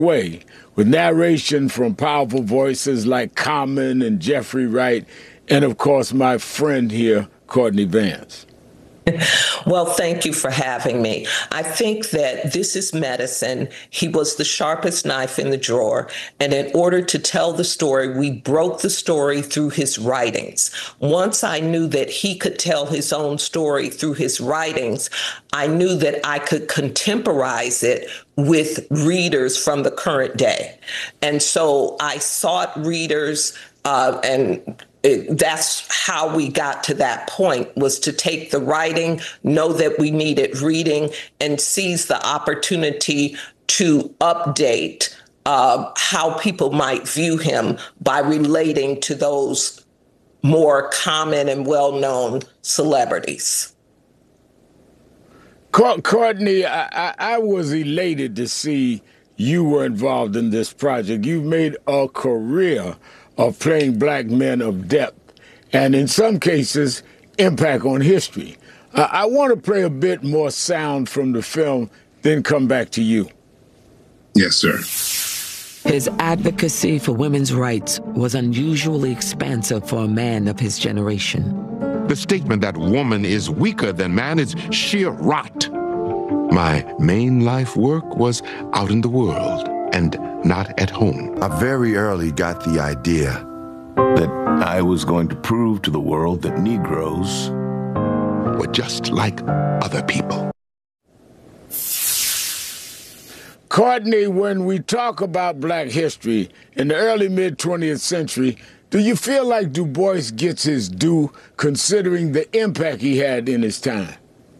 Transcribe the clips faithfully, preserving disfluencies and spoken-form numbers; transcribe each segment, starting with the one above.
way, with narration from powerful voices like Common and Jeffrey Wright, and of course my friend here, Courtney Vance. Well, thank you for having me. I think that this is medicine. He was the sharpest knife in the drawer. And in order to tell the story, we broke the story through his writings. Once I knew that he could tell his own story through his writings, I knew that I could contemporize it with readers from the current day. And so I sought readers uh, and It, that's how we got to that point, was to take the writing, know that we needed reading, and seize the opportunity to update uh, how people might view him by relating to those more common and well-known celebrities. Courtney, I, I, I was elated to see you were involved in this project. You've made a career of playing black men of depth, and in some cases, impact on history. Uh, I want to play a bit more sound from the film, then come back to you. Yes, sir. His advocacy for women's rights was unusually expansive for a man of his generation. The statement that woman is weaker than man is sheer rot. My main life work was out in the world and not at home. I very early got the idea that I was going to prove to the world that Negroes were just like other people. Courtney, when we talk about black history in the early mid-twentieth century, do you feel like Du Bois gets his due considering the impact he had in his time?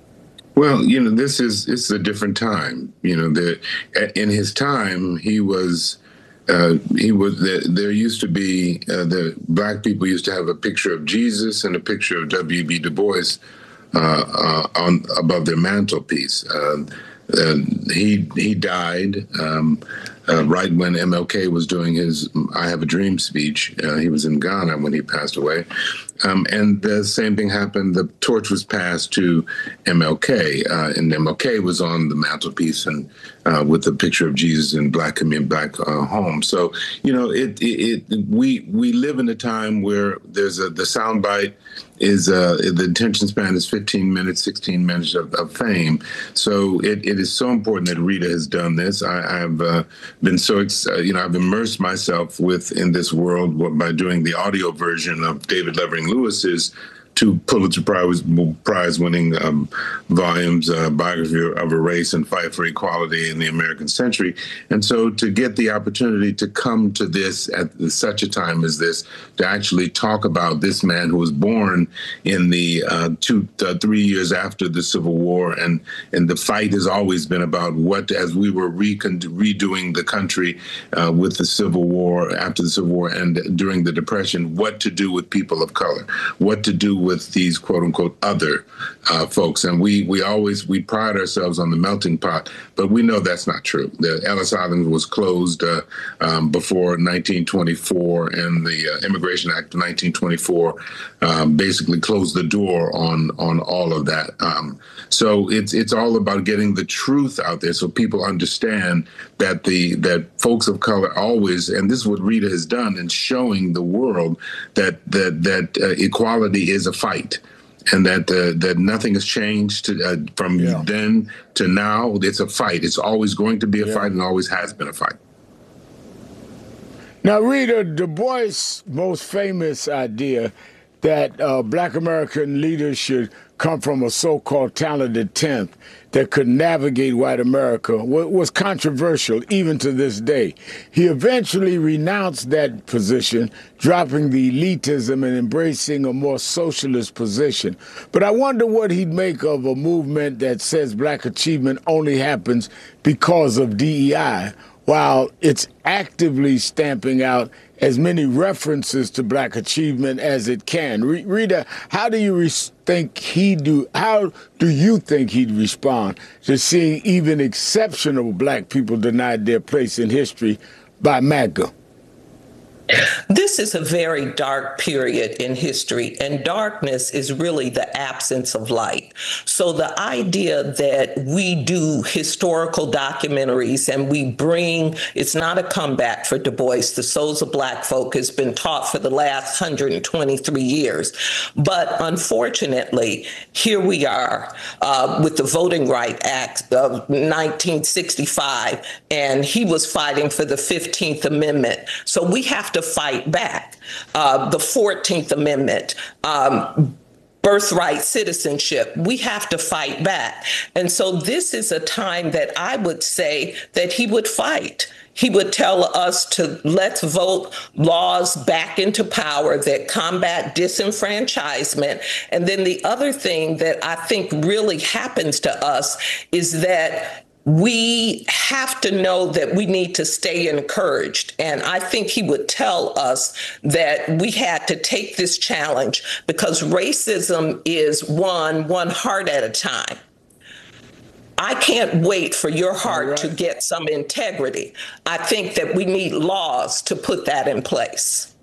Well, you know, this is it's a different time. You know, the, in his time, he was uh, he was the, there used to be uh, the black people used to have a picture of Jesus and a picture of W B. Du Bois uh, uh, on above their mantelpiece. Uh, uh, he he died um, uh, right when M L K was doing his "I Have a Dream" speech. Uh, he was in Ghana when he passed away. Um, and the same thing happened. The torch was passed to M L K, uh, and M L K was on the mantelpiece and uh, with a picture of Jesus in black community, black uh, home. So, you know, it, it, it we we live in a time where there's a the soundbite is uh, the attention span is fifteen minutes, sixteen minutes of, of fame. So it, it is so important that Rita has done this. I, I've uh, been so ex- uh, you know I've immersed myself with in this world by doing the audio version of David Levering Lewis's two Pulitzer Prize, Prize-winning um, volumes, uh, Biography of a Race and Fight for Equality in the American Century. And so to get the opportunity to come to this at such a time as this, to actually talk about this man who was born in the uh, two, uh, three years after the Civil War, and, and the fight has always been about what, as we were recon- redoing the country uh, with the Civil War, after the Civil War and during the Depression, what to do with people of color, what to do with these quote unquote other uh, folks. And we we always, we pride ourselves on the melting pot, but we know that's not true. The Ellis Island was closed uh, um, before nineteen twenty-four, and the uh, Immigration Act of nineteen twenty-four um, basically closed the door on on all of that. Um, so it's it's all about getting the truth out there so people understand that the that folks of color always, and this is what Rita has done in showing the world that that that uh, equality is a fight, and that uh, that nothing has changed to, uh, from yeah. then to now. It's a fight. It's always going to be a yeah. fight, and always has been a fight. Now, Rita, Du Bois' most famous idea that uh, black American leaders should come from a so-called talented tenth that could navigate white America was controversial even to this day. He eventually renounced that position, dropping the elitism and embracing a more socialist position. But I wonder what he'd make of a movement that says black achievement only happens because of D E I, while it's actively stamping out as many references to black achievement as it can. Rita, how do you re- think he do? How do you think he'd respond to seeing even exceptional black people denied their place in history by MAGA? This is a very dark period in history, and darkness is really the absence of light. So the idea that we do historical documentaries and we bring, it's not a comeback for Du Bois. The Souls of Black Folk has been taught for the last one hundred twenty-three years. But unfortunately, here we are uh, with the Voting Rights Act of nineteen sixty-five, and he was fighting for the fifteenth Amendment. So we have to fight back. Uh, the fourteenth Amendment, um, birthright citizenship, we have to fight back. And so this is a time that I would say that he would fight. He would tell us to let's vote laws back into power that combat disenfranchisement. And then the other thing that I think really happens to us is that we have to know that we need to stay encouraged. And I think he would tell us that we had to take this challenge because racism is one, one heart at a time. I can't wait for your heart right. to get some integrity. I think that we need laws to put that in place.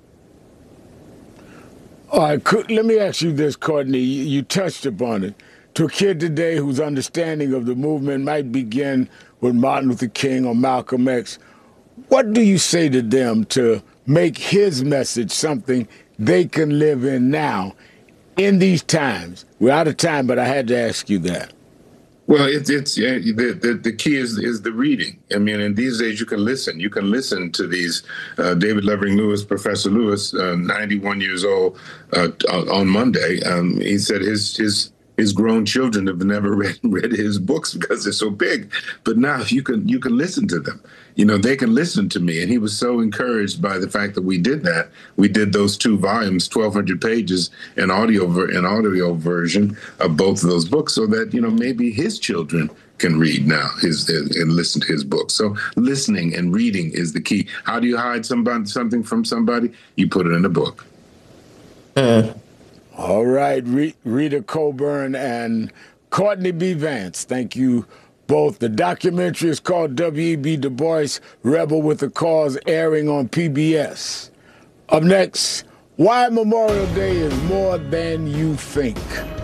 All right, could, let me ask you this, Courtney. You, you touched upon it. To a kid today whose understanding of the movement might begin with Martin Luther King or Malcolm X, what do you say to them to make his message something they can live in now in these times? We're out of time, but I had to ask you that. Well, it's it's uh, the, the the key is is the reading. I mean, in these days you can listen. You can listen to these. Uh, David Levering Lewis, Professor Lewis, uh, ninety-one years old, uh, on Monday. Um, he said his his. His grown children have never read read his books because they're so big. But now you can you can listen to them. You know, they can listen to me. And he was so encouraged by the fact that we did that. We did those two volumes, twelve hundred pages, in audio an audio version of both of those books, so that, you know, maybe his children can read now his and listen to his books. So listening and reading is the key. How do you hide somebody something from somebody? You put it in a book. Mm. All right, Rita Coburn and Courtney B. Vance, thank you both. The documentary is called W E B Du Bois, Rebel with a Cause, airing on P B S. Up next, why Memorial Day is more than you think.